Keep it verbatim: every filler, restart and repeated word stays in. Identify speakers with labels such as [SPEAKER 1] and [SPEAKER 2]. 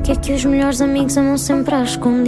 [SPEAKER 1] Porque é que os melhores amigos amam sempre às escondidas?